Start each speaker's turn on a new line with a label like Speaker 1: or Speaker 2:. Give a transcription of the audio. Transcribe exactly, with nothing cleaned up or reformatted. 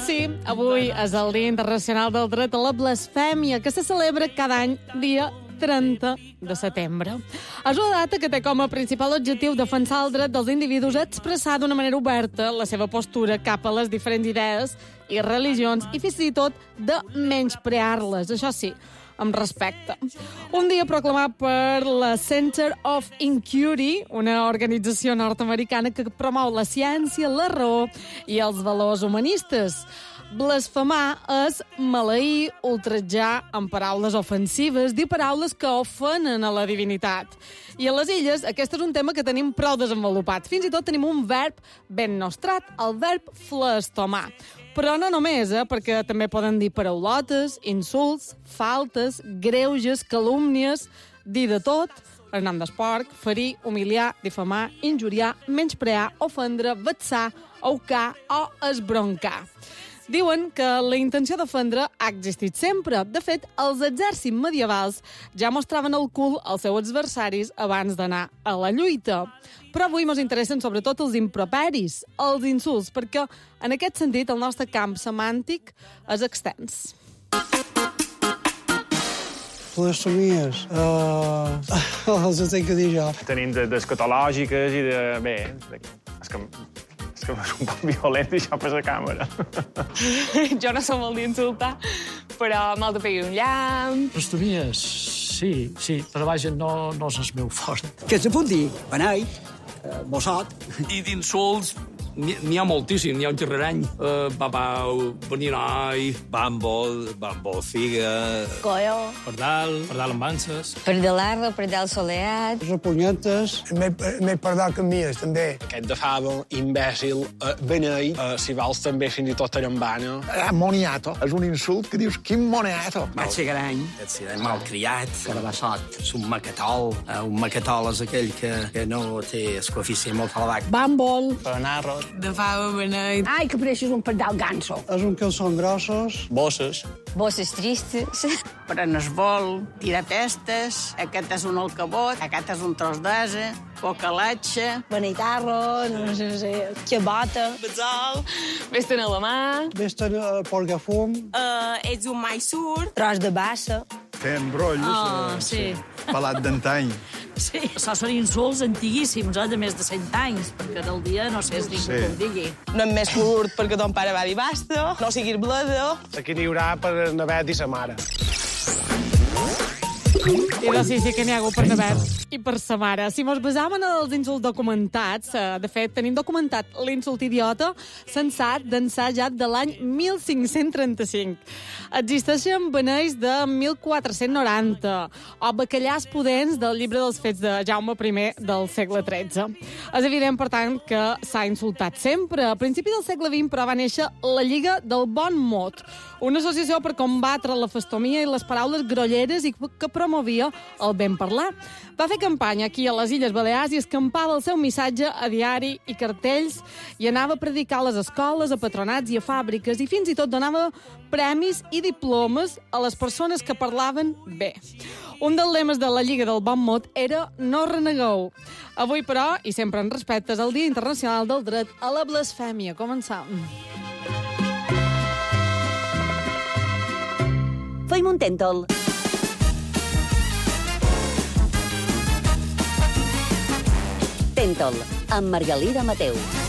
Speaker 1: sí, avui és el Dia Internacional del Dret a la Blasfèmia, que se celebra cada any dia trenta de setembre. És una data que té com a principal objectiu defensar el dret dels individus a expressar d'una manera oberta la seva postura cap a les diferents idees i religions i fins i tot de menysprear-les, això sí, amb respecte. Un dia proclamat per la Center of Inquiry, una organització nord-americana que promou la ciència, la raó i els valors humanistes. Blasfemar és maleir, ultratjar amb paraules ofensives, dir paraules que ofenen a la divinitat. I a les illes aquest és un tema que tenim prou desenvolupat. Fins i tot tenim un verb ben nostrat, el verb flastomar. Però no només, eh? Perquè també poden dir paraulotes, insults, faltes, greuges, calúmnies, dir de tot, en nom d'esporc, ferir, humiliar, difamar, injuriar, menysprear, ofendre, vexar, aucar o esbroncar. Diuen que la intenció d'ofendre ha existit sempre. De fet, els exèrcits medievals ja mostraven el cul als seus adversaris abans d'anar a la lluita. Però avui ens interessen sobretot els improperis, els insults, perquè en aquest sentit el nostre camp semàntic és extens.
Speaker 2: Blastomies. Uh, els entenc que dir jo.
Speaker 3: Tenim d'escatològiques i de... Bé, és que... És que és un poc violent això per la càmera.
Speaker 1: Jo no som molt d'insultar, però mal de pegar un llamp.
Speaker 4: Blastomies, sí, sí, però vaja, no, no és el meu fort.
Speaker 5: Que se pot dir? Beneit, eh, bossot.
Speaker 6: I d'insults n'hi ha moltíssim, n'hi ha un xerrerany. Uh, babau, beninoi,
Speaker 7: bàmbol, bambolfiga...
Speaker 8: Coyo.
Speaker 4: Pardal, pardal amb anses.
Speaker 8: Perdelarra, pardal soleat.
Speaker 2: Repunyentes.
Speaker 9: M'he pardal camies, també.
Speaker 10: Aquest de fava, imbècil, uh, beneit, uh, si vols també fins i tot tarambana.
Speaker 9: Ah, moniato. És un insult que dius, quin moniato.
Speaker 5: Mal cigarany. Malcriat. Carabassot. És un macatol. Uh, un macatol és aquell que, que no té el coeficient molt elevat.
Speaker 2: Bàmbol.
Speaker 10: Penarro.
Speaker 8: De fava beneit.
Speaker 11: Ai, que pareixes un pardal ganso.
Speaker 2: És un que són grossos.
Speaker 10: Bosses.
Speaker 8: Bosses tristes.
Speaker 11: Pren es vol, tira testes, aquest és un alcabot, aquest és un tros d'ase, cocalatxa,
Speaker 8: beneitarro, no sé, no sé, xabota.
Speaker 1: Betzal. Vés-te'n a la mà.
Speaker 2: Vés-te'n a porgafum.
Speaker 11: Uh, ets un maissur.
Speaker 8: Tros de bassa.
Speaker 9: Fem brollos.
Speaker 8: Oh, sí.
Speaker 9: Pelat d'antany.
Speaker 12: Sí, això són insults antiguíssims, eh, de més de cent anys, perquè del dia no sé si ningú sí. Com digui.
Speaker 11: No em més curt perquè ton pare va dir basta, no siguis bledo.
Speaker 10: Aquí n'hi haurà per Navet i sa mare.
Speaker 1: I doncs sí, sí que n'hi ha hagut per Navet i per sa mare. Si mos basam en els insults documentats, de fet, tenim documentat l'insult idiota censat d'ençà ja de l'any mil cinc-cents trenta-cinc. Existeixen beneis de mil quatre-cents noranta o bacallars pudents del llibre dels fets de Jaume primer del segle tretze. És evident, per tant, que s'ha insultat sempre. A principi del segle vint, però, va néixer la Lliga del Bon Mot, una associació per combatre la fastomia i les paraules grolleres i que promovia el ben parlar. Va fer campanya aquí a les Illes Balears i escampava el seu missatge a diari i cartells i anava a predicar a les escoles, a patronats i a fàbriques i fins i tot donava premis i diplomes a les persones que parlaven bé. Un dels lemes de la Lliga del Bon Mot era no renegueu. Avui, però, i sempre en respecte, és el Dia Internacional del Dret a la Blasfèmia. Començam.
Speaker 13: Feim un tèntol. Tèntol, amb Margalida Mateu.